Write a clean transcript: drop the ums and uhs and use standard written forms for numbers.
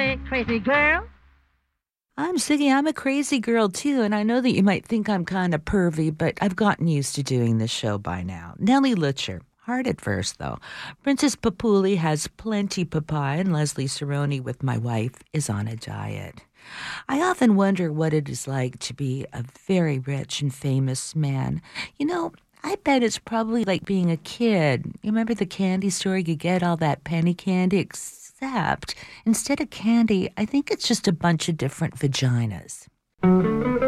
crazy girl. I'm Siggy. I'm a crazy girl too, and I know that you might think I'm kind of pervy, but I've gotten used to doing this show by now. Nellie Lutcher. Hard at first, though. Princess Papuli has plenty papai, and Leslie Cerrone with my wife is on a diet. I often wonder what it is like to be a very rich and famous man. I bet it's probably like being a kid. You remember the candy store? You get all that penny candy, except instead of candy, I think it's just a bunch of different vaginas.